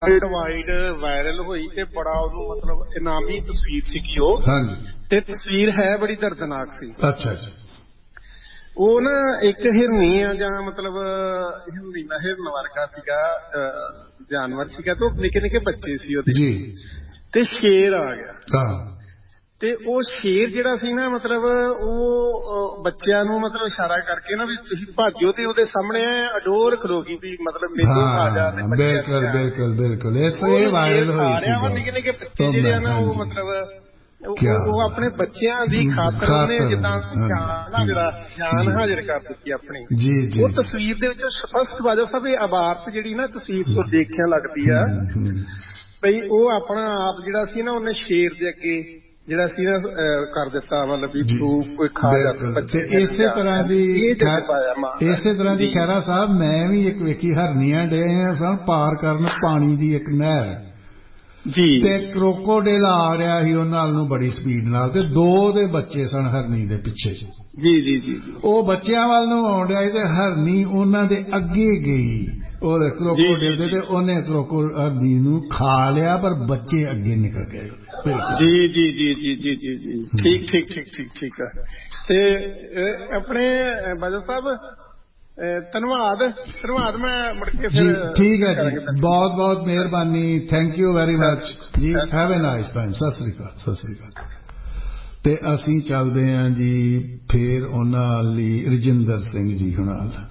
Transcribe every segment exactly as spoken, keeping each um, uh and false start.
World wide viral ਹੋਈ ਤੇ ਬੜਾ ਉਹਨੂੰ ਮਤਲਬ ਇਨਾਮੀ ਤਸਵੀਰ ਸੀਗੀ ਉਹ। ਹਾਂਜੀ। ਤੇ ਤਸਵੀਰ ਹੈ ਬੜੀ ਦਰਦਨਾਕ ਸੀ। ਅੱਛਾ ਅੱਛਾ। ਉਹ ਨਾ ਇੱਕ ਹਿਰਨੀ ਆ ਜਾਂ ਮਤਲਬ ਹਿਰਨੀ ਦਾ ਹਿਰਨ ਵਰਗਾ ਸੀਗਾ ਜਾਨਵਰ ਸੀਗਾ ਤੇ ਉਹ ਨਿੱਕੇ ਨਿੱਕੇ ਬੱਚੇ ਸੀ ਉਹਦੇ ਜੀ। ਤੇ ਸ਼ੇਰ ਆ ਗਿਆ। ਹਾਂ। ਤੇ ਉਹ ਸ਼ੇਰ ਜਿਹੜਾ ਸੀ ਨਾ ਮਤਲਬ ਉਹ ਬੱਚਿਆਂ ਨੂੰ ਮਤਲਬ ਇਸ਼ਾਰਾ ਕਰਕੇ ਨਾ ਵੀ ਤੁਸੀਂ ਭਾਜੋ ਤੇ ਉਹਦੇ ਸਾਹਮਣੇ ਅਡੋਰ ਖਲੋ ਗਈ ਵੀ ਮਤਲਬ ਮੈਨੂੰ ਖਾ ਜਾ ਤੇ ਬੱਚਿਆਂ ਨੂੰ ਬਿਲਕੁਲ ਬਿਲਕੁਲ ਬਿਲਕੁਲ ਇਸ ਉਹ ਵਾਇਰਲ ਸ਼ੇਰ ਹੋਈ ਖਾ ਰਿਹਾ ਵਾ ਸੀ। ਨਿੱਕੇ ਨਿੱਕੇ ਬੱਚੇ ਜਿਹੜੇ ਆ ਨਾ ਉਹ ਮਤਲਬ ਉਹ ਆਪਣੇ ਬੱਚਿਆਂ ਦੀ ਖਾਤਰ ਉਹਨੇ ਜਿੱਦਾਂ ਜਾਨ ਜਿਹੜਾ ਜਾਨ ਹਾਜ਼ਰ ਕਰ ਦਿੱਤੀ ਆਪਣੀ। ਉਹ ਤਸਵੀਰ ਦੇ ਵਿੱਚ ਸਪਸ਼ਟ ਬਾਜਾ ਸਾਹਿਬ ਇਹ ਆਵਾਜ਼ ਜਿਹੜੀ ਨਾ ਤਸਵੀਰ ਤੋਂ ਦੇਖਿਆ ਲੱਗਦੀ ਆ ਬਈ ਉਹ ਆਪਣਾ ਆਪ ਜਿਹੜਾ ਸੀ ਨਾ ਉਹਨੇ ਸ਼ੇਰ ਦੇ ਅੱਗੇ ਜਿਹੜਾ ਸੀ ਨਾ ਕਰ ਦਿੱਤਾ ਮਤਲਬ ਵੀ ਤੂੰ ਕੋਈ ਖਾ ਜਾ ਬੱਚੇ। ਇਸੇ ਤਰ੍ਹਾਂ ਦੀ ਇਸੇ ਤਰ੍ਹਾਂ ਦੀ ਖੈਰਾ ਸਾਹਿਬ ਮੈਂ ਵੀ ਇੱਕ ਵੇਖੀ ਹਰਨੀਆਂ ਡੇ ਸਨ ਪਾਰ ਕਰਨ ਪਾਣੀ ਦੀ ਇੱਕ ਨਹਿਰ ਜੀ ਤੇ ਕਰੋਕੋਡਿਲ ਆ ਰਿਹਾ ਸੀ ਉਹਨਾਂ ਨੂੰ ਬੜੀ ਸਪੀਡ ਨਾਲ ਤੇ ਦੋ ਦੇ ਬੱਚੇ ਸਨ ਹਰਨੀ ਦੇ ਪਿੱਛੇ। ਜੀ ਜੀ ਜੀ ਉਹ ਬੱਚਿਆਂ ਵੱਲ ਨੂੰ ਆਉਣ ਡਿਆ ਤੇ ਹਰਨੀ ਉਹਨਾਂ ਦੇ ਅੱਗੇ ਗਈ ਉਹਦੇ ਕਰੋਕੋਡਿਲ ਦੇ ਤੇ ਉਹਨੇ ਕਰੋਕੋ ਹਰਨੀ ਨੂੰ ਖਾ ਲਿਆ ਪਰ ਬੱਚੇ ਅੱਗੇ ਨਿਕਲ ਗਏ। ਜੀ ਜੀ ਜੀ ਜੀ ਜੀ ਜੀ ਜੀ ਠੀਕ ਠੀਕ ਠੀਕ ਠੀਕ ਠੀਕ ਹੈ। ਤੇ ਆਪਣੇ ਬਾਜਾ ਸਾਹਿਬ ਧੰਨਵਾਦ ਧੰਨਵਾਦ ਮੈਂ ਮੁੜ ਕੇ ਫਿਰ ਠੀਕ ਹੈ ਜੀ ਬਹੁਤ ਬਹੁਤ ਮਿਹਰਬਾਨੀ ਥੈਂਕ ਯੂ ਵੈਰੀ ਮਚ ਜੀ have a nice time Sat Sri Akal Sat Sri ਅਕਾਲ। ਤੇ ਅਸੀਂ ਚੱਲਦੇ ਹਾਂ ਜੀ ਫਿਰ ਉਹਨਾਂ ਲਈ ਰਜਿੰਦਰ ਸਿੰਘ ਜੀ ਹੁਣਾਂ ਨਾਲ।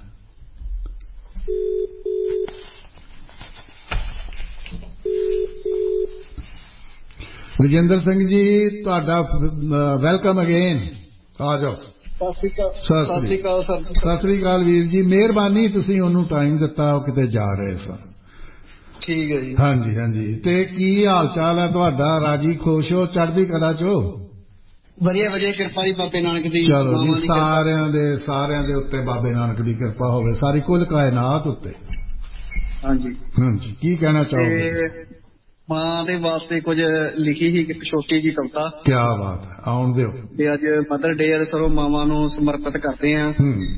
ਰਜਿੰਦਰ ਸਿੰਘ ਜੀ ਤੁਹਾਡਾ ਵੈਲਕਮ ਅਗੇਨ ਆ ਜਾਓ। ਸਤਿ ਸ੍ਰੀ ਅਕਾਲ ਸਰ। ਸਤਿ ਸ੍ਰੀ ਅਕਾਲ ਵੀਰ ਜੀ ਮਿਹਰਬਾਨੀ ਤੁਸੀਂ ਉਹਨੂੰ ਟਾਈਮ ਦਿੱਤਾ ਉਹ ਕਿਤੇ ਜਾ ਰਹੇ ਸਨ। ਠੀਕ ਹੈ ਜੀ। ਹਾਂਜੀ ਹਾਂਜੀ ਤੇ ਕੀ ਹਾਲ ਚਾਲ ਹੈ ਤੁਹਾਡਾ ਰਾਜੀ ਖੁਸ਼ ਹੋ ਚੜ੍ਹਦੀ ਕਲਾ ਚੋ? ਵਧੀਆ ਵਧੀਆ ਕਿਰਪਾ ਜੀ ਬਾਬੇ ਨਾਨਕ ਦੀ। ਚਲੋ ਜੀ ਸਾਰਿਆਂ ਦੇ ਸਾਰਿਆਂ ਦੇ ਉੱਤੇ ਬਾਬੇ ਨਾਨਕ ਦੀ ਕਿਰਪਾ ਹੋਵੇ ਸਾਰੀ ਕੁੱਲ ਕਾਇਨਾਤ ਉੱਤੇ। ਹਾਂਜੀ ਹਾਂਜੀ ਕੀ ਕਹਿਣਾ ਚਾਹੋਗੇ? ਮਾਂ ਦੇ ਵਾਸਤੇ ਕੁਝ ਲਿਖੀ ਸੀ ਇੱਕ ਛੋਟੀ ਜਿਹੀ ਕਵਿਤਾ। ਕੀ ਬਾਤ ਹੈ ਆਉਣ ਦਿਓ। ਤੇ ਅੱਜ ਮਦਰ ਡੇ ਆ ਸਰੋਂ ਮਾਵਾਂ ਨੂੰ ਸਮਰਪਿਤ ਕਰਦੇ ਆ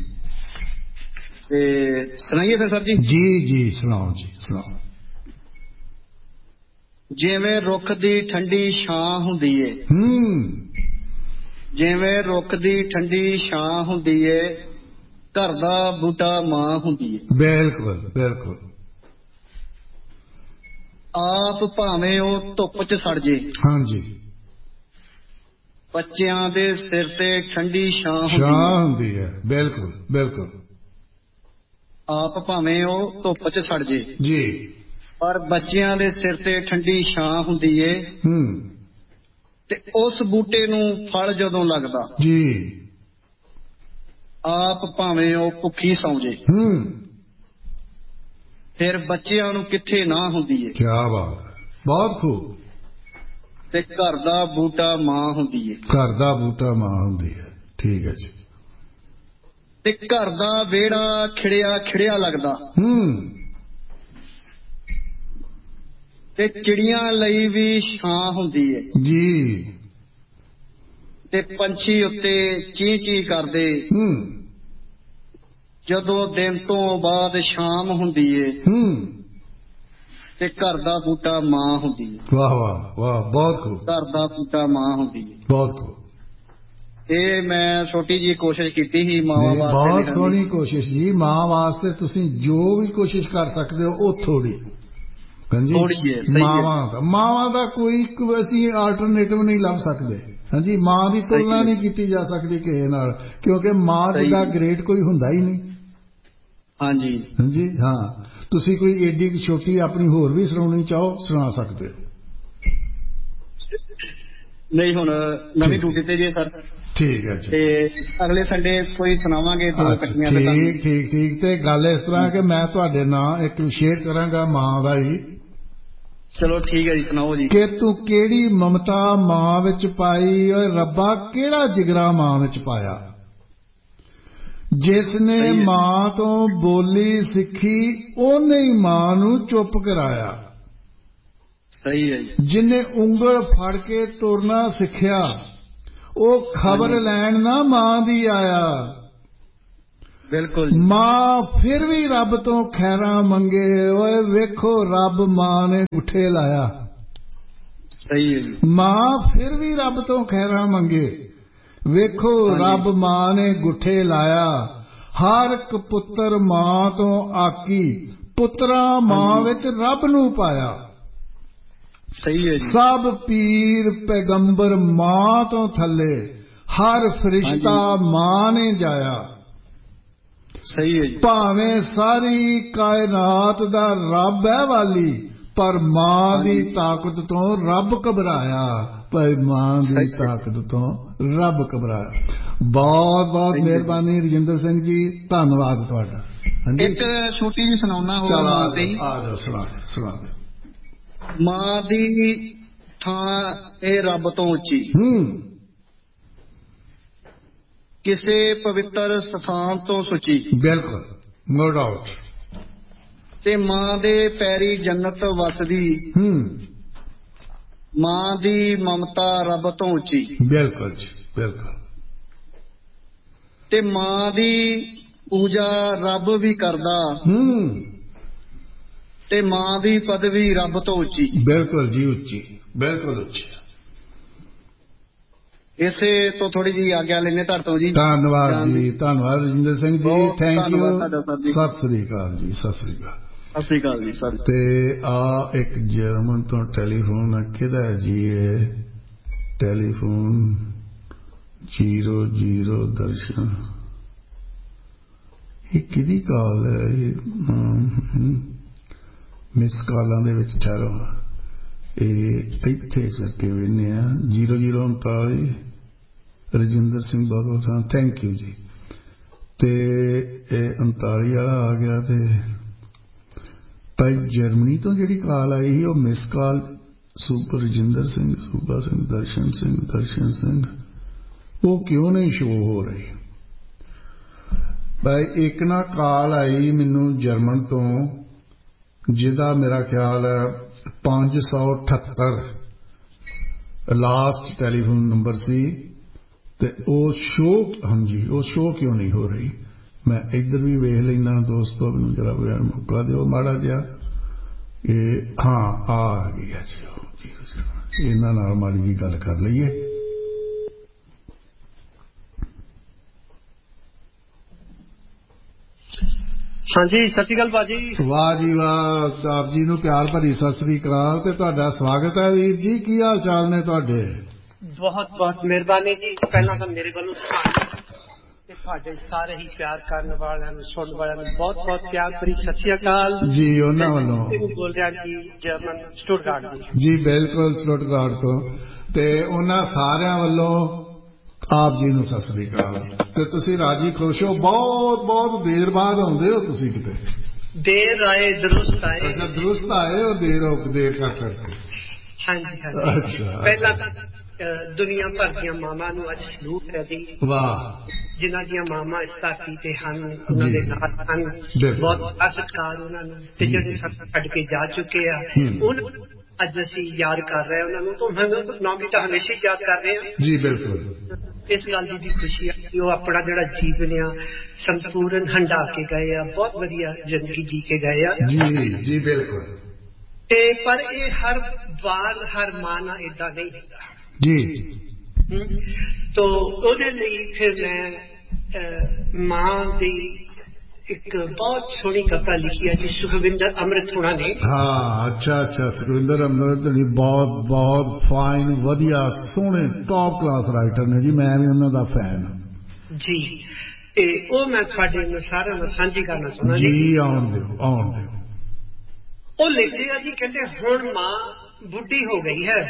ਤੇ ਸੁਣਾਈਏ ਫਿਰ ਸਰ ਜੀ? ਜੀ ਜੀ ਸੁਣਾਓ ਜੀ ਸੁਣਾਓ। ਜਿਵੇਂ ਰੁੱਖ ਦੀ ਠੰਡੀ ਛਾਂ ਹੁੰਦੀ ਏ ਜਿਵੇਂ ਰੁੱਖ ਦੀ ਠੰਡੀ ਛਾਂ ਹੁੰਦੀ ਏ ਘਰ ਦਾ ਬੂਟਾ ਮਾਂ ਹੁੰਦੀ ਏ। ਬਿਲਕੁਲ ਬਿਲਕੁਲ। ਆਪ ਭਾਵੇਂ ਉਹ ਧੁੱਪ ਚ ਸੜ ਜੇ ਹਾਂਜੀ ਬੱਚਿਆਂ ਦੇ ਸਿਰ ਤੇ ਠੰਡੀ ਛਾਂ ਹੁੰਦੀ ਹੈ। ਬਿਲਕੁਲ ਬਿਲਕੁਲ। ਆਪ ਭਾਵੇਂ ਉਹ ਧੁੱਪ ਚ ਸੜ ਜੇ ਜੀ ਪਰ ਬੱਚਿਆਂ ਦੇ ਸਿਰ ਤੇ ਠੰਡੀ ਛਾਂ ਹੁੰਦੀ ਏ ਤੇ ਉਸ ਬੂਟੇ ਨੂੰ ਫਲ ਜਦੋਂ ਲੱਗਦਾ ਜੀ ਆਪ ਭਾਵੇਂ ਉਹ ਭੁੱਖੀ ਸੌਂ ਜੇ ਫਿਰ ਬੱਚਿਆਂ ਨੂੰ ਕਿੱਥੇ ਨਾ ਹੁੰਦੀ ਏ। ਕੀ ਬਾਤ ਹੈ ਬਹੁਤ ਖੂਬ। ਤੇ ਘਰ ਦਾ ਬੂਟਾ ਮਾਂ ਹੁੰਦੀ ਏ। ਘਰ ਦਾ ਬੂਟਾ ਮਾਂ ਹੁੰਦੀ ਹੈ ਠੀਕ ਹੈ ਜੀ। ਤੇ ਘਰ ਦਾ ਵਿਹੜਾ ਖਿੜਿਆ ਖਿੜਿਆ ਲੱਗਦਾ ਤੇ ਚਿੜੀਆਂ ਲਈ ਵੀ ਛਾਂ ਹੁੰਦੀ ਏ ਜੀ ਤੇ ਪੰਛੀ ਉੱਤੇ ਚੀਂ ਚੀਂ ਕਰਦੇ ਜਦੋਂ ਦਿਨ ਤੋਂ ਬਾਅਦ ਸ਼ਾਮ ਹੁੰਦੀ ਏ ਤੇ ਘਰ ਦਾ ਬੂਟਾ ਮਾਂ ਹੁੰਦੀ ਏ। ਵਾਹ ਵਾਹ ਵਾਹ ਬਹੁਤ ਖੂਬ। ਘਰ ਦਾ ਬੂਟਾ ਮਾਂ ਹੁੰਦੀ ਏ ਬਹੁਤ ਖੂਬ। ਇਹ ਮੈਂ ਛੋਟੀ ਜਿਹੀ ਕੋਸ਼ਿਸ਼ ਕੀਤੀ ਸੀ ਮਾਵਾਂ ਵਾਸਤੇ। ਬਹੁਤ ਸੋਹਣੀ ਕੋਸ਼ਿਸ਼ ਜੀ ਮਾਂ ਵਾਸਤੇ ਤੁਸੀਂ ਜੋ ਵੀ ਕੋਸ਼ਿਸ਼ ਕਰ ਸਕਦੇ ਹੋ ਉਹ ਥੋੜੀ ਹਾਂਜੀ ਮਾਵਾਂ ਦਾ ਮਾਵਾਂ ਦਾ ਕੋਈ ਅਸੀਂ ਆਲਟਰਨੇਟਿਵ ਨਹੀਂ ਲੱਭ ਸਕਦੇ ਹਾਂਜੀ ਮਾਂ ਦੀ ਤੁਲਨਾ ਨਹੀਂ ਕੀਤੀ ਜਾ ਸਕਦੀ ਕਿਸੇ ਨਾਲ ਕਿਉਂਕਿ ਮਾਂ ਜਿੱਦਾਂ ਗ੍ਰੇਟ ਕੋਈ ਹੁੰਦਾ ਹੀ ਨਹੀਂ। ਹਾਂਜੀ ਹਾਂਜੀ ਹਾਂ ਤੁਸੀਂ ਕੋਈ ਏਡੀ ਛੋਟੀ ਆਪਣੀ ਹੋਰ ਵੀ ਸੁਣਾਉਣੀ ਚਾਹੋ ਸੁਣਾ ਸਕਦੇ ਹੋ। ਨਹੀਂ ਹੁਣ ਨਵੀਂ ਡਿਊਟੀ ਤੇ ਜੀ ਸਰ। ਠੀਕ ਹੈ ਤੇ ਅਗਲੇ ਸੰਡੇ ਕੋਈ ਸੁਣਾਵਾਂਗੇ ਦੋ ਇਕੱਠੀਆਂ। ਠੀਕ ਠੀਕ ਠੀਕ ਤੇ ਗੱਲ ਇਸ ਤਰ੍ਹਾਂ ਕਿ ਮੈਂ ਤੁਹਾਡੇ ਨਾਲ ਇੱਕ ਸ਼ੇਅਰ ਕਰਾਂਗਾ ਮਾਂ ਦਾ ਹੀ। ਚਲੋ ਠੀਕ ਹੈ ਜੀ ਸੁਣਾਓ ਜੀ। ਕਿ ਤੂੰ ਕਿਹੜੀ ਮਮਤਾ ਮਾਂ ਵਿੱਚ ਪਾਈ ਓਏ ਰੱਬਾ ਕਿਹੜਾ ਜਿਗਰਾ ਮਾਂ ਵਿੱਚ ਪਾਇਆ ਜਿਸ ਨੇ ਮਾਂ ਤੋਂ ਬੋਲੀ ਸਿੱਖੀ ਉਹਨੇ ਹੀ ਮਾਂ ਨੂੰ ਚੁੱਪ ਕਰਾਇਆ। ਸਹੀ ਹੈ ਜੀ। ਜਿਹਨੇ ਉਂਗਲ ਫੜ ਕੇ ਤੁਰਨਾ ਸਿੱਖਿਆ ਉਹ ਖਬਰ ਲੈਣ ਨਾ ਮਾਂ ਦੀ ਆਇਆ ਬਿਲਕੁਲ। ਮਾਂ ਫਿਰ ਵੀ ਰੱਬ ਤੋਂ ਖੈਰਾਂ ਮੰਗੇ। ਓਏ ਵੇਖੋ ਰੱਬ ਮਾਂ ਨੇ ਗੁੱਠੇ ਲਾਇਆ। ਸਹੀ ਹੈ ਜੀ। ਮਾਂ ਫਿਰ ਵੀ ਰੱਬ ਤੋਂ ਖੈਰਾਂ ਮੰਗੇ। ਵੇਖੋ ਰੱਬ ਮਾਂ ਨੇ ਗੁੱਠੇ ਲਾਇਆ। ਹਰ ਇੱਕ ਪੁੱਤਰ ਮਾਂ ਤੋਂ ਆਕੀ, ਪੁੱਤਰਾ ਮਾਂ ਵਿੱਚ ਰੱਬ ਨੂੰ ਪਾਇਆ। ਸਹੀ ਹੈ ਜੀ। ਸਭ ਪੀਰ ਪੈਗੰਬਰ ਮਾਂ ਤੋਂ ਥੱਲੇ, ਹਰ ਫਰਿਸ਼ਤਾ ਮਾਂ ਨੇ ਜਾਇਆ। ਸਹੀ ਹੈ ਜੀ। ਭਾਵੇਂ ਸਾਰੀ ਕਾਇਨਾਤ ਦਾ ਰੱਬ ਹੈ ਵਾਲੀ, ਪਰ ਮਾਂ ਦੀ ਤਾਕਤ ਤੋਂ ਰੱਬ ਘਬਰਾਇਆ। ਭਾਈ ਮਾਂ ਦੀ ਤਾਕਤ ਤੋਂ ਰੱਬ ਘਬਰਾਇਆ। ਬਹੁਤ ਬਹੁਤ ਮਿਹਰਬਾਨੀ ਰਜਿੰਦਰ ਸਿੰਘ ਜੀ, ਧੰਨਵਾਦ ਤੁਹਾਡਾ। ਇੱਕ ਛੋਟੀ ਜਿਹੀ ਸੁਣਾਉਣਾ ਹੋਵੇ ਮਾਂ ਤੇ ਹੀ। ਆ ਜਾਓ, ਸੁਣਾ ਸੁਣਾ। ਮਾਂ ਦੀ ਥਾਂ ਇਹ ਰੱਬ ਤੋਂ ਉੱਚੀ, ਹੂੰ, ਕਿਸੇ ਪਵਿੱਤਰ ਸਥਾਨ ਤੋਂ ਸੁੱਚੀ। ਬਿਲਕੁਲ, ਨੋ ਡਾਊਟ। ਤੇ ਮਾਂ ਦੇ ਪੈਰੀ ਜੰਨਤ ਵਸਦੀ। ਹੂੰ, ਮਾਂ ਦੀ ਮਮਤਾ ਰੱਬ ਤੋਂ ਉੱਚੀ। ਬਿਲਕੁਲ ਜੀ, ਬਿਲਕੁਲ। ਤੇ ਮਾਂ ਦੀ ਪੂਜਾ ਰੱਬ ਵੀ ਕਰਦਾ। ਹੂੰ, ਤੇ ਮਾਂ ਦੀ ਪਦਵੀ ਰੱਬ ਤੋਂ ਉੱਚੀ। ਬਿਲਕੁਲ ਜੀ, ਉੱਚੀ, ਬਿਲਕੁਲ ਉੱਚੀ। ਇਸੇ ਤੋਂ ਥੋੜੀ ਜਿਹੀ ਆਗਿਆ ਲੈਣੇ ਤੁਹਾਡੇ ਤੋਂ ਜੀ। ਧੰਨਵਾਦ ਜੀ, ਧੰਨਵਾਦ ਰਜਿੰਦਰ ਸਿੰਘ ਜੀ, ਥੈਂਕ ਯੂ। ਸਤਿ ਸ੍ਰੀ ਅਕਾਲ ਜੀ, ਸਤਿ ਸ੍ਰੀ ਅਕਾਲ। ਸਤਿ ਸ੍ਰੀ ਅਕਾਲ ਜੀ ਸਰ। ਤੇ ਆ ਇੱਕ ਜਰਮਨ ਤੋਂ ਟੈਲੀਫੋਨ ਆ, ਕਿਹਦਾ ਜੀ ਇਹ ਟੈਲੀਫੋਨ? ਜੀਰੋ ਜੀਰੋ ਦਰਸ਼ਨ, ਇਹ ਕਿਹਦੀ ਕਾਲ ਹੈ? ਇਹ ਮਿਸ ਕਾਲਾਂ ਦੇ ਵਿੱਚ ਠਹਿਰੋ, ਇਹ ਇੱਥੇ ਕਰਕੇ ਵੇਖਦੇ ਆ। ਜੀਰੋ ਜੀਰੋ ਉਨਤਾਲੀ, ਰਜਿੰਦਰ ਸਿੰਘ ਬਹੁਤ ਬਹੁਤ ਥੈਂਕ ਯੂ ਜੀ। ਤੇ ਇਹ ਉਨਤਾਲੀ ਵਾਲਾ ਆ ਗਿਆ। ਤੇ ਭਾਈ ਜਰਮਨੀ ਤੋਂ ਜਿਹੜੀ ਕਾਲ ਆਈ ਸੀ ਉਹ miss call super Rajinder Singh, ਸੂਬਾ ਸਿੰਘ, ਦਰਸ਼ਨ ਸਿੰਘ, ਦਰਸ਼ਨ ਸਿੰਘ, ਉਹ ਕਿਉਂ ਨਹੀਂ ਸ਼ੋ ਹੋ ਰਹੀ? ਭਾਈ ਇੱਕ ਨਾ ਕਾਲ ਆਈ ਮੈਨੂੰ ਜਰਮਨ ਤੋਂ, ਜਿਹਦਾ ਮੇਰਾ ਖਿਆਲ ਹੈ ਪੰਜ ਸੌ ਅਠੱਤਰ ਲਾਸਟ ਟੈਲੀਫੋਨ ਨੰਬਰ ਸੀ। ਤੇ ਉਹ ਸ਼ੋ, ਹਾਂਜੀ ਉਹ ਸ਼ੋ ਕਿਉਂ ਨਹੀਂ ਹੋ ਰਹੀ? ਮੈਂ ਇੱਧਰ ਵੀ ਵੇਖ ਲੈਣਾ ਦੋਸਤੋ, ਮੈਨੂੰ ਜਰਾ ਬਗੈਰ ਮੌਕਾ ਦਿਓ ਮਾੜਾ ਜਿਹਾ। ਇਹ ਹਾਂ ਆ ਗਿਆ ਜੀ, ਇਹਨਾਂ ਨਾਲ ਮਾੜੀ ਜੀ ਗੱਲ ਕਰ ਲਈਏ। ਹਾਂਜੀ, ਸਤਿ ਸ਼੍ਰੀ ਅਕਾਲ ਭਾਜੀ। ਵਾਹ ਜੀ ਵਾਹ, ਆਪ ਜੀ ਨੂੰ ਪਿਆਰ ਭਰੀ ਸਤਿ ਸ੍ਰੀ ਅਕਾਲ ਤੇ ਤੁਹਾਡਾ ਸਵਾਗਤ ਹੈ ਵੀਰ ਜੀ। ਕੀ ਹਾਲ ਚਾਲ ਨੇ ਤੁਹਾਡੇ? ਬਹੁਤ ਬਹੁਤ ਮਿਹਰਬਾਨੀ ਜੀ। ਪਹਿਲਾਂ ਤਾਂ ਮੇਰੇ ਵੱਲੋਂ ਤੇ ਤੁਹਾਡੇ ਸਾਰੇ ਹੀ ਪਿਆਰ ਕਰਨ ਵਾਲਿਆਂ ਨੂੰ, ਸੁਣਨ ਵਾਲਿਆਂ ਨੂੰ ਬਹੁਤ ਬਹੁਤ ਪਿਆਰ ਭਰੀ ਸਤਿ ਸ਼੍ਰੀ ਅਕਾਲ ਜੀ। ਉਹਨਾਂ ਵੱਲੋਂ ਬੋਲ ਰਿਹਾ ਜੀ, ਜਰਮਨ ਸਟੁਟਗਾਰਟ ਜੀ। ਜੀ ਬਿਲਕੁਲ, ਸਟੁਟਗਾਰਟ ਤੋਂ। ਤੇ ਉਹਨਾਂ ਸਾਰਿਆਂ ਵੱਲੋਂ ਆਪ ਜੀ ਨੂੰ ਸਤਿ ਸ੍ਰੀ ਅਕਾਲ। ਤੇ ਤੁਸੀਂ ਰਾਜੀ ਖੁਸ਼ ਹੋ? ਬਹੁਤ ਬਹੁਤ ਦੇਰ ਬਾਅਦ ਆਉਂਦੇ ਹੋ ਤੁਸੀਂ ਕਿਤੇ। ਦੇਰ ਆਏ ਦਰੁਸਤ ਆਏ। ਅੱਛਾ, ਦਰੁਸਤ ਆਏ ਹੋ, ਦੇਰ ਹੋ ਦੇਰ ਕਰ ਕਰਕੇ। ਹਾਂਜੀ ਹਾਂਜੀ। ਅੱਛਾ। ਪਹਿਲਾਂ ਦੁਨੀਆ ਭਰ ਦੀਆਂ ਮਾਵਾਂ ਨੂੰ ਅੱਜ ਸਲੂਟ ਹੈ ਜੀ। ਵਾਹ। ਜਿਨ੍ਹਾਂ ਦੀਆਂ ਮਾਵਾਂ ਇਸ ਧਰਤੀ ਤੇ ਹਨ, ਉਹਨਾਂ ਦੇ ਨਾਲ ਹਨ, ਬਹੁਤ ਸਤਿਕਾਰ ਉਹਨਾਂ ਨੂੰ। ਤੇ ਜਿਹੜੇ ਸਾਨੂੰ ਛੱਡ ਕੇ ਜਾ ਚੁੱਕੇ ਆ, ਉਹਨਾਂ ਅੱਜ ਅਸੀਂ ਯਾਦ ਕਰ ਰਹੇ ਉਹਨਾਂ ਨੂੰ। ਤਾਂ ਨਾਮ ਵੀ ਤਾਂ ਹਮੇਸ਼ਾ ਹੀ ਯਾਦ ਕਰ ਰਹੇ ਹਾਂ ਜੀ। ਬਿਲਕੁਲ। ਇਸ ਗੱਲ ਦੀ ਵੀ ਖੁਸ਼ੀ ਹੈ ਕਿ ਉਹ ਆਪਣਾ ਜਿਹੜਾ ਜੀਵਨ ਆ ਸੰਪੂਰਨ ਹੰਢਾ ਕੇ ਗਏ ਆ, ਬਹੁਤ ਵਧੀਆ ਜ਼ਿੰਦਗੀ ਜੀ ਕੇ ਗਏ ਆ। ਜੀ ਜੀ ਬਿਲਕੁਲ। ਤੇ ਪਰ ਇਹ ਹਰ ਵਾਰ ਹਰ ਮਾਂ ਨਾਲ ਏਦਾਂ ਨਹੀਂ ਹੁੰਦਾ ਜੀ। ਤੋ ਉਹਦੇ ਲਈ ਫਿਰ ਮੈਂ ਮਾਂ ਦੀ ਇੱਕ ਬਹੁਤ ਸੋਹਣੀ ਕਵਿਤਾ ਲਿਖੀ ਹੈ ਜੀ, ਸੁਖਵਿੰਦਰ ਅੰਮ੍ਰਿਤ ਹੋਣਾ ਨੇ। ਹਾਂ, ਅੱਛਾ ਅੱਛਾ। ਸੁਖਵਿੰਦਰ ਅੰਮ੍ਰਿਤ ਜੀ ਬਹੁਤ ਬਹੁਤ ਫਾਈਨ, ਵਧੀਆ, ਸੋਹਣੇ, ਟੌਪ ਕਲਾਸ ਰਾਈਟਰ ਨੇ ਜੀ। ਮੈਂ ਵੀ ਉਹਨਾਂ ਦਾ ਫੈਨ ਹਾਂ ਜੀ। ਤੇ ਉਹ ਮੈਂ ਤੁਹਾਡੇ ਨਾਲ ਸਾਰਿਆਂ ਨਾਲ ਸਾਂਝੀ ਕਰਨਾ ਚਾਹੁੰਦਾ ਜੀ। ਆਉਣ ਦਿਓ, ਆਉਣ ਦਿਓ। ਉਹ ਲਿਖਦੇ ਆ ਜੀ, ਕਹਿੰਦੇ ਹੁਣ ਮਾਂ ਬੁੱਢੀ ਹੋ ਗਈ ਹੈ,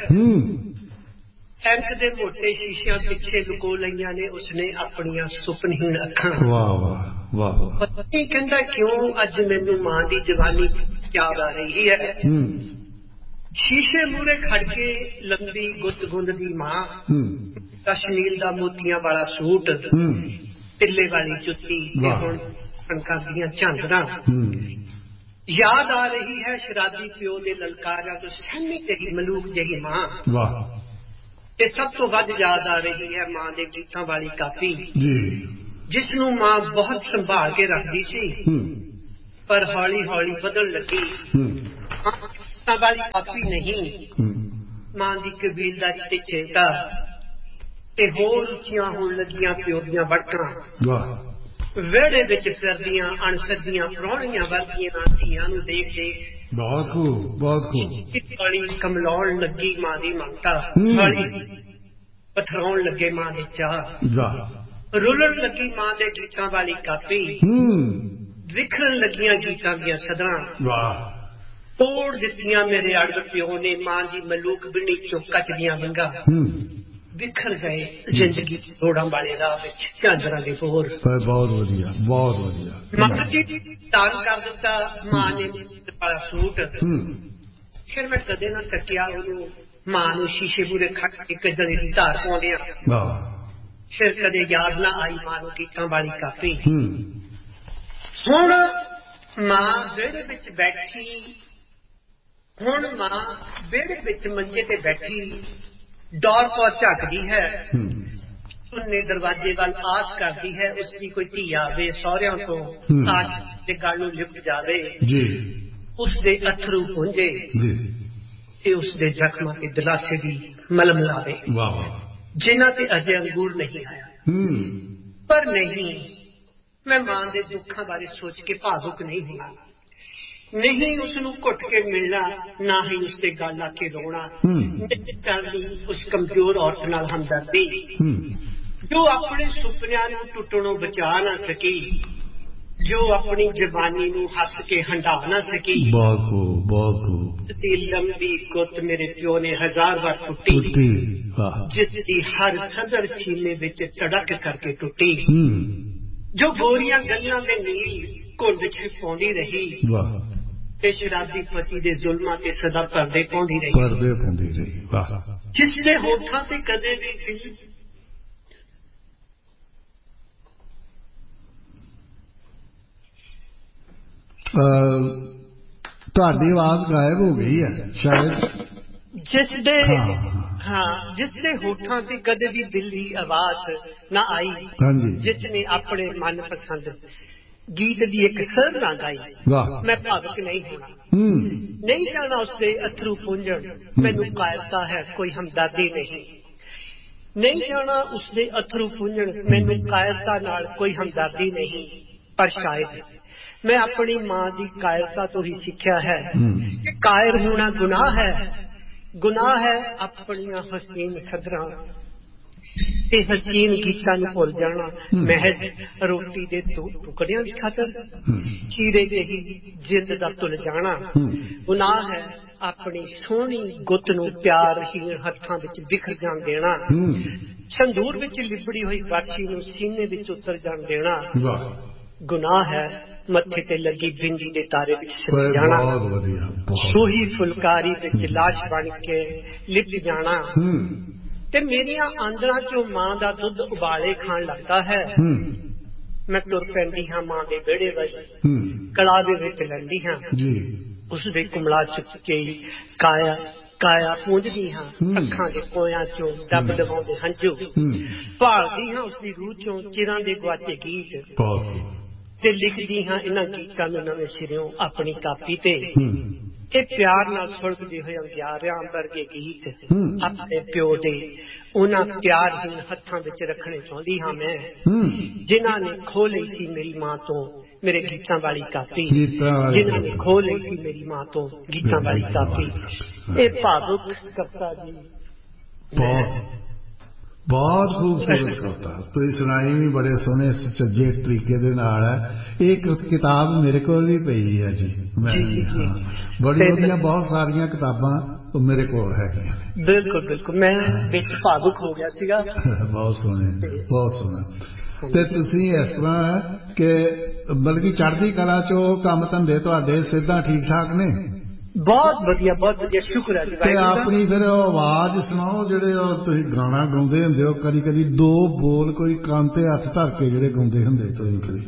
ਐਂਕ ਦੇ ਮੋਟੇ ਸ਼ੀਸ਼ਿਆਂ ਪਿੱਛੇ ਲੁਕੋ ਲਈਆਂ ਨੇ ਉਸਨੇ ਆਪਣੀਆਂ ਸੁਪਨਹੀਣ ਅੱਖਾਂ। ਵਾਹ ਵਾਹ ਵਾਹ। ਪਤਾ ਨਹੀਂ ਕਹਿੰਦਾ ਕਿਉਂ ਅੱਜ ਮੈਨੂੰ ਮਾਂ ਦੀ ਜਵਾਨੀ ਯਾਦ ਆ ਰਹੀ ਹੈ। ਸ਼ੀਸ਼ੇ ਮੂਹਰੇ ਖੜ ਕੇ ਲੰਬੀ ਗੁੱਤ ਗੁੰਦਦੀ ਮਾਂ, ਕਸ਼ਮੀਰ ਦਾ ਮੋਤੀਆਂ ਵਾਲਾ ਸੂਟ, ਤਿੱਲੇ ਵਾਲੀ ਜੁੱਤੀ ਤੇ ਹੁਣ ਕਣਕਾਂ ਦੀਆਂ ਝਾਂਜਰਾਂ। ਯਾਦ ਆ ਰਹੀ ਹੈ ਸ਼ਰਾਬੀ ਪਿਓ ਦੇ ਲਲਕਾਰਿਆਂ ਤੋਂ ਸਹਿਮੀ ਤੇਰੀ ਮਲੂਕ ਜਿਹੀ ਮਾਂ। ਤੇ ਸਭ ਤੋਂ ਵੱਧ ਯਾਦ ਆ ਰਹੀ ਹੈ ਮਾਂ ਦੇ ਗੀਤਾਂ ਵਾਲੀ ਕਾਪੀ, ਜਿਸ ਨੂੰ ਮਾਂ ਬਹੁਤ ਸੰਭਾਲ ਕੇ ਰੱਖਦੀ ਸੀ, ਪਰ ਹੌਲੀ ਹੌਲੀ ਬਦਲ ਲੱਗੀ। ਮਾਂ ਵਾਲੀ ਕਾਪੀ ਨਹੀਂ, ਮਾਂ ਦੀ ਕਬੀਲਦਾਰੀ ਤੇ ਚਿੰਤਾ ਤੇ ਹੋਰ ਉੱਚੀਆਂ ਹੋਣ ਲੱਗੀਆਂ ਪਿਓ ਦੀਆਂ ਵੜਕਾਂ। ਵਿਹੜੇ ਵਿੱਚ ਫਿਰਦੀਆਂ ਅਣਸੱਜੀਆਂ ਪ੍ਰਾਹੁਣੀਆਂ ਵਰਗੀਆਂ ਧੀਆਂ ਨੂੰ ਦੇਖ ਦੇਖ ਬਹੁਤ ਖੂਬ ਬਹੁਤ ਖੂਬ ਕਾਲੀ ਕਮਲਾਉਣ ਲੱਗੀ ਮਾਂ ਦੀ ਮਮਤਾ। ਕਾਲੀ ਪਥਰਾਉਣ ਲੱਗੇ ਮਾਂ ਦੇ ਚਾਹ, ਰੁਲਣ ਲੱਗੀ ਮਾਂ ਦੇ ਗੀਤਾਂ ਵਾਲੀ ਕਾਪੀ, ਵਿਖਰਨ ਲੱਗੀਆਂ ਗੀਤਾਂ ਦੀਆਂ ਸਦਰਾਂ। ਤੋੜ ਦਿੱਤੀਆਂ ਮੇਰੇ ਅੜਬ ਪਿਓ ਨੇ ਮਾਂ ਦੀ ਮਲੂਕ ਬਿੰਨੀ ਚੋਂ ਕੱਚ ਦੀਆਂ ਵੰਗਾਂ। ਵਿਖਰ ਗਏ ਜ਼ਿੰਦਗੀ ਤੋੜਾਂ ਵਾਲੇ ਰਾਹ ਵਿੱਚ ਝਾਂਜਰਾਂ ਦੇ ਬੋਰ। ਬਹੁਤ ਵਧੀਆ ਬਹੁਤ ਵਧੀਆ। ਮਾਂ ਜੀ ਦਾਨ ਕਰ ਦਿੱਤਾ ਮਾਂ ਨੇ ਵਾਲਾ ਸੂਟ। ਫਿਰ ਮੈਂ ਕਦੇ ਨਾ ਤੱਕਿਆ ਉਹਨੂੰ, ਮਾਂ ਨੂੰ ਸ਼ੀਸ਼ੇ ਮੂਹਰੇ ਖੜ ਕੇ ਕਜਲੇ ਦੀ ਧਾਰ ਪਾਉਂਦਿਆਂ। ਫਿਰ ਕਦੇ ਯਾਦ ਨਾ ਆਈ ਮਾਂ ਨੂੰ ਗੀਤਾਂ ਵਾਲੀ ਕਾਪੀ। ਹੁਣ ਮਾਂ ਵਿਹੜੇ ਵਿੱਚ ਬੈਠੀ, ਹੁਣ ਮਾਂ ਵਿਹੜੇ ਵਿੱਚ ਮੰਜੇ ਤੇ ਬੈਠੀ ਦੌਰ ਪੌਰ ਝਾਕਦੀ ਹੈ। ਸੁੰਨੇ ਦਰਵਾਜ਼ੇ ਵੱਲ ਆਸ ਕਰਦੀ ਹੈ ਉਸਦੀ ਕੋਈ ਧੀ ਆਵੇ ਸਹੁਰਿਆਂ ਤੋਂ, ਆਜ ਦੇ ਗੱਲ ਨੂੰ ਲਿਪਟ ਜਾਵੇ, ਉਸਦੇ ਅਥਰੂ ਪੁੰਝੇ ਤੇ ਉਸਦੇ ਜ਼ਖਮਾਂ ਤੇ ਦਿਲਾਸੇ ਦੀ ਮਲਮ ਲਾਵੇ ਜਿਨ੍ਹਾਂ ਤੇ ਅਜੇ ਅੰਗੂਰ ਨਹੀਂ ਆਇਆ। ਪਰ ਨਹੀਂ, ਮੈਂ ਮਾਂ ਦੇ ਦੁੱਖਾਂ ਬਾਰੇ ਸੋਚ ਕੇ ਭਾਵੁਕ ਨਹੀਂ ਹੋਣਾ, ਨਹੀਂ ਉਸਨੂੰ ਘੁੱਟ ਕੇ ਮਿਲਣਾ, ਨਾ ਹੀ ਉਸਦੇ ਗੱਲ ਆ ਕੇ ਰੋਣਾ, ਨਹੀਂ ਕਰਨੀ ਉਸ ਕਮਜ਼ੋਰ ਔਰਤ ਨਾਲ ਹਮਦਰਦੀ ਜੋ ਆਪਣੇ ਸੁਪਨਿਆਂ ਨੂੰ ਟੁੱਟਣੋਂ ਬਚਾ ਨਾ ਸਕੀ, ਜੋ ਆਪਣੀ ਜਵਾਨੀ ਨੂੰ ਹੱਸ ਕੇ ਹੰਢਾ ਨਾ ਸਕੀ। ਬਹੁਤ ਖੂਬ ਬਹੁਤ ਖੂਬ। ਤੇ ਲੰਬੀ ਗੁੱਤ ਮੇਰੇ ਪਿਓ ਨੇ ਹਜ਼ਾਰ ਵਾਰ ਟੁੱਟੀ, ਜਿਸ ਦੀ ਹਰ ਸਦਰ ਸੀਨੇ ਵਿੱਚ ਧੜਕ ਕਰਕੇ ਟੁੱਟੀ, ਜੋ ਗੋਰੀਆਂ ਗੱਲਾਂ ਦੇ ਨੀਲ ਘੁੰਡ ਚ ਪਾਉਂਦੀ ਰਹੀ ਤੇ ਸ਼ਰਾਬੀ ਪਤੀ ਦੇ ਜ਼ੁਲਮਾਂ ਤੇ ਸਦਾ ਪਰਦੇ ਪਾਉਂਦੀ ਰਹੀ, ਪਰਦੇ ਪਾਉਂਦੀ ਰਹੀ। ਵਾਹ। ਜਿਸ ਦੇ ਹੋਠਾਂ ਤੇ ਕਦੇ ਵੀ ਦਿਲ ਤੁਹਾਡੀ ਆਵਾਜ਼ ਗਾਇਬ ਹੋ ਗਈ ਹੈ ਸ਼ਾਇਦ। ਜਿਸ ਦੇ ਹਾਂ ਜਿਸ ਦੇ ਹੋਠਾਂ ਤੇ ਕਦੇ ਵੀ ਦਿਲ ਦੀ ਆਵਾਜ਼ ਨਾ ਆਈ, ਜਿਸ ਨੇ ਆਪਣੇ ਮਨਪਸੰਦ ਗੀਤ ਦੀ ਇੱਕ ਸਰ ਨਾ ਗਾਈ, ਮੈਂ ਭਾਵੁਕ ਨਹੀਂ ਹੋਣਾ, ਨਹੀਂ ਜਾਣਾ ਉਸਦੇ ਅਥਰੂ ਪੁੰਝਣ, ਮੈਨੂੰ ਕਾਇਰਤਾ ਹੈ ਕੋਈ ਹਮਦਰਦੀ ਨਹੀਂ, ਨਹੀਂ ਜਾਣਾ ਉਸਦੇ ਅਥਰੂ ਪੁੰਝਣ, ਮੈਨੂੰ ਕਾਇਰਤਾ ਨਾਲ ਕੋਈ ਹਮਦਰਦੀ ਨਹੀਂ। ਪਰ ਸ਼ਾਇਦ ਮੈਂ ਆਪਣੀ ਮਾਂ ਦੀ ਕਾਇਰਤਾ ਤੋਂ ਹੀ ਸਿੱਖਿਆ ਹੈ ਕਿ ਕਾਇਰ ਹੋਣਾ ਗੁਨਾਹ ਹੈ, ਗੁਨਾਹ ਹੈ ਆਪਣੀਆਂ ਹਸੀਨ ਸਦਰਾਂ ਤੇ ਹਸੀਨ ਗੀਤਾਂ ਨੂੰ ਭੁੱਲ ਜਾਣਾ ਮਹਿਜ਼ ਰੋਟੀ ਦੇ ਦੋ ਟੁਕੜਿਆਂ ਦੀ ਖਾਤਰ, ਚੀਰੇ ਜਿਹੀ ਜਿੰਦ ਦਾ ਤੁਲ ਜਾਣਾ। ਗੁਨਾਹ ਹੈ ਆਪਣੀ ਸੋਹਣੀ ਗੁੱਤ ਨੂੰ ਪਿਆਰਹੀਣ ਹੱਥਾਂ ਵਿੱਚ ਬਿਖਰ ਜਾਣ ਦੇਣਾ, ਸੰਦੂਰ ਵਿੱਚ ਲਿਬੜੀ ਹੋਈ ਬਾਛੀ ਨੂੰ ਸੀਨੇ ਵਿੱਚ ਉਤਰ ਜਾਣ ਦੇਣਾ। ਗੁਨਾਹ ਹੈ ਮੱਥੇ ਤੇ ਲੱਗੀ ਬਿੰਦੀ ਦੇ ਤਾਰੇ ਵਿੱਚ ਸਿਰ ਜਾਣਾ, ਸੂਹੀ ਫੁਲਕਾਰੀ ਵਿੱਚ ਲਾਸ਼ ਬਣ ਕੇ ਲਿਪਟ ਜਾਣਾ। ਤੇ ਮੇਰੀਆਂ ਆਂਦਰਾਂ ਚੋਂ ਮਾਂ ਦਾ ਦੁੱਧ ਉਬਾਲੇ ਖਾਣ ਲੱਗਦਾ ਹੈ। ਮੈਂ ਤੁਰ ਪੈਂਦੀ ਹਾਂ ਮਾਂ ਦੇ ਵਿਹੜੇ ਵੱਲ, ਕਲਾਵੇ ਵਿੱਚ ਲੈਂਦੀ ਹਾਂ ਉਸਦੇ ਕੁਮਲਾ ਚੁੱਕ ਕੇ ਕਾਇਆ ਕਾਇਆ ਪੂੰਝਦੀ ਹਾਂ, ਅੱਖਾਂ ਦੇ ਕੋਇਆਂ ਚੋਂ ਦੱਬ ਦਬਾਉਂਦੇ ਹੰਝੂ, ਭਾਲਦੀ ਹਾਂ ਉਸਦੀ ਰੂਹ ਚੋਂ ਚਿਰਾਂ ਦੇ ਗੁਆਚੇ ਗੀਤ ਤੇ ਲਿਖਦੀ ਹਾਂ ਇਹਨਾਂ ਗੀਤਾਂ ਨੂੰ ਨਵੇਂ ਸਿਰਿਓਂ ਆਪਣੀ ਕਾਪੀ ਤੇ। ਇਹ ਪਿਆਰ ਨਾਲ ਸੁਲਗਦੇ ਹੋਏ ਅੰਗਿਆਰਿਆਂ ਵਰਗੇ ਗੀਤ ਆਪਣੇ ਪਿਓ ਦੇ ਉਹਨਾਂ ਪਿਆਰਹੀਣ ਹੱਥਾਂ ਵਿੱਚ ਰੱਖਣੇ ਚਾਹੁੰਦੀ ਹਾਂ ਮੈਂ, ਜਿਨ੍ਹਾਂ ਨੇ ਖੋਹ ਲਈ ਸੀ ਮੇਰੀ ਮਾਂ ਤੋਂ ਮੇਰੇ ਗੀਤਾਂ ਵਾਲੀ ਕਾਪੀ, ਜਿਨ੍ਹਾਂ ਨੇ ਖੋਹ ਲਈ ਸੀ ਮੇਰੀ ਮਾਂ ਤੋਂ ਗੀਤਾਂ ਵਾਲੀ ਕਾਪੀ। ਇਹ ਭਾਵੁਕ ਕਵਿਤਾ ਜੀ ਬਹੁਤ ਬਹੁਤ ਖੂਬਸੂਰਤ ਕਵਿਤਾ ਤੁਸੀਂ ਸੁਣਾਈ ਵੀ ਬੜੇ ਸੋਹਣੇ ਸੁਚੱਜੇ ਤਰੀਕੇ ਦੇ ਨਾਲ ਹੈ। ਇਹ ਕਿਤਾਬ ਮੇਰੇ ਕੋਲ ਵੀ ਪਈ ਹੈ ਜੀ, ਮੈਂ ਬੜੀ ਵਧੀਆ ਬਹੁਤ ਸਾਰੀਆਂ ਕਿਤਾਬਾਂ ਮੇਰੇ ਕੋਲ ਹੈਗੀਆਂ। ਬਿਲਕੁਲ ਬਿਲਕੁਲ, ਮੈਂ ਵਿੱਚ ਭਾਵੁਕ ਹੋ ਗਿਆ ਸੀਗਾ। ਬਹੁਤ ਸੋਹਣੇ ਬਹੁਤ ਸੋਹਣਾ। ਤੇ ਤੁਸੀਂ ਇਸ ਤਰ੍ਹਾਂ ਕਿ ਬਲਕਿ ਚੜ੍ਹਦੀ ਕਲਾ ਚੋਂ ਕੰਮ ਧੰਦੇ ਤੁਹਾਡੇ ਸਿੱਧਾ ਠੀਕ ਠਾਕ ਨੇ? ਬਹੁਤ ਵਧੀਆ ਬਹੁਤ ਵਧੀਆ, ਸ਼ੁਕਰ ਹੈ ਜੀ। ਤੇ ਆਪਣੀ ਫਿਰ ਆਵਾਜ਼ ਸੁਣਾਓ, ਜਿਹੜੇ ਤੁਸੀਂ ਗਾਣਾ ਗਾਉਂਦੇ ਹੁੰਦੇ ਹੋ, ਕਦੀ ਕਦੀ ਦੋ ਬੋਲ ਕੋਈ ਕੰਨ ਤੇ ਹੱਥ ਧਰ ਕੇ ਜਿਹੜੇ ਗਾਉਂਦੇ ਹੁੰਦੇ ਤੁਸੀਂ, ਕਦੀ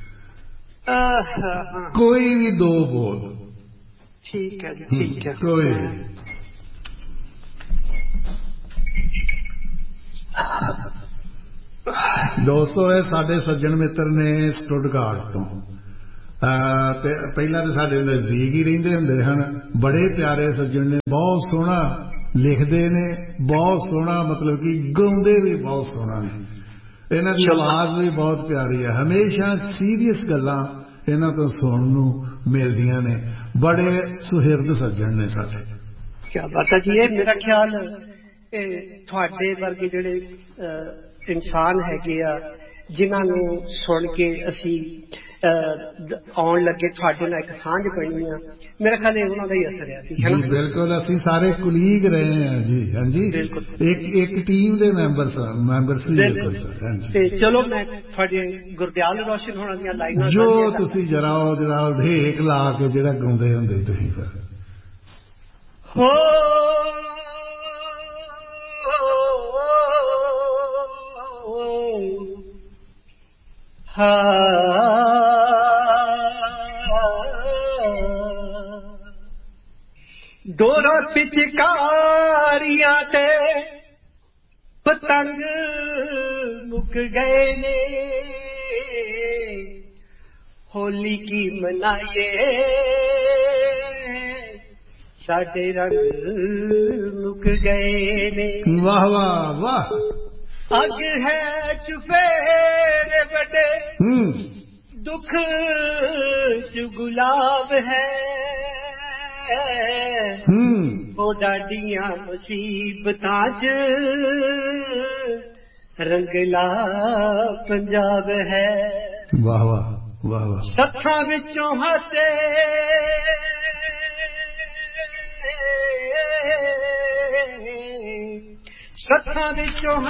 ਕੋਈ ਵੀ ਦੋ ਬੋਲ। ਠੀਕ ਹੈ ਜੀ ਠੀਕ ਹੈ। ਕੋਈ ਦੋਸਤੋ ਇਹ ਸਾਡੇ ਸੱਜਣ ਮਿੱਤਰ ਨੇ ਸਟੁੱਟਗਾਰਟ ਤੋਂ ਤੇ ਪਹਿਲਾਂ ਤਾਂ ਸਾਡੇ ਨਜ਼ਦੀਕ ਹੀ ਰਹਿੰਦੇ ਹੁੰਦੇ ਹਨ। ਬੜੇ ਪਿਆਰੇ ਸੱਜਣ ਨੇ, ਬਹੁਤ ਸੋਹਣਾ ਲਿਖਦੇ ਨੇ, ਬਹੁਤ ਸੋਹਣਾ ਮਤਲਬ ਕਿ ਗਾਉਂਦੇ ਵੀ ਬਹੁਤ ਸੋਹਣਾ ਨੇ। ਇਹਨਾਂ ਦੀ ਆਵਾਜ਼ ਵੀ ਬਹੁਤ ਪਿਆਰੀ ਹੈ। ਹਮੇਸ਼ਾ ਸੀਰੀਅਸ ਗੱਲਾਂ ਇਹਨਾਂ ਤੋਂ ਸੁਣਨ ਨੂੰ ਮਿਲਦੀਆਂ ਨੇ। ਬੜੇ ਸੁਹਿਰਦ ਸੱਜਣ ਨੇ ਸਾਡੇ। ਕਿਆ ਬਾਤ ਹੈ ਜੀ। ਇਹ ਮੇਰਾ ਖਿਆਲ ਤੁਹਾਡੇ ਵਰਗੇ ਜਿਹੜੇ ਇਨਸਾਨ ਹੈਗੇ ਆ ਜਿਨ੍ਹਾਂ ਨੂੰ ਸੁਣ ਕੇ ਅਸੀਂ ਆਉਣ ਲੱਗੇ, ਤੁਹਾਡੇ ਨਾਲ ਇੱਕ ਸਾਂਝ ਬਣੀ ਆ, ਮੇਰਾ ਖਿਆਲ ਇਹ ਉਹਨਾਂ ਦਾ ਹੀ ਅਸਰ ਹੈ ਜੀ। ਬਿਲਕੁਲ, ਅਸੀਂ ਸਾਰੇ ਕੁਲੀਗ ਰਹੇ ਹਾਂ ਜੀ। ਹਾਂਜੀ, ਇੱਕ ਇੱਕ ਟੀਮ ਦੇ ਮੈਂਬਰ ਮੈਂਬਰ ਸੀ। ਤੇ ਚਲੋ ਮੈਂ ਤੁਹਾਡੇ ਗੁਰਦਿਆਲ ਰੋਸ਼ਨ ਹੋਣਾ ਦੀਆਂ ਲਾਈਨਾਂ ਜੋ ਤੁਸੀਂ ਜਰਾ ਉਹ ਜਰਾ ਢੇਕ ਲਾ ਕੇ ਜਿਹੜਾ ਗਾਉਂਦੇ ਹੁੰਦੇ ਤੁਸੀਂ ਫਿਰ ਹੋ ਡੋਰਾ ਪਿਚਕਾਰੀਆਂ ਤੇ ਪਤੰਗ ਮੁੱਕ ਗਏ ਨੇ, ਹੋਲੀ ਕੀ ਮਨਾਈਏ ਸਾਡੇ ਰੰਗ ਮੁੱਕ ਗਏ ਨੇ। ਵਾਹ ਵਾਹ ਵਾਹ। ਅੱਗ ਹੈ ਚੁਫੇਰੇ ਵੱਡੇ, ਦੁੱਖ ਚ ਗੁਲਾਬ ਹੈ, ਉਹ ਡਾਡੀਆਂ ਮੁਸੀਬਤਾਂ ਚ ਰੰਗਲਾ ਪੰਜਾਬ ਹੈ। ਵਾਹ ਵਾਹ ਵਾਹ ਵਾਹ। ਸੱਥਾਂ ਵਿੱਚੋਂ ਹਾਸੇ ਸੱਥਾਂ ਵਿੱਚੋਂ